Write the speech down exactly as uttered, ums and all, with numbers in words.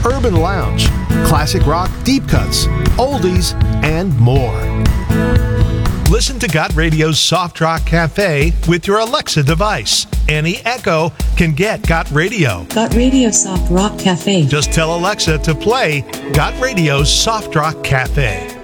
urban lounge, classic rock deep cuts, oldies, and more. Listen to Got Radio's Soft Rock Cafe with your Alexa device. Any Echo can get Got Radio. Got Radio Soft Rock Cafe. Just tell Alexa to play Got Radio's Soft Rock Cafe.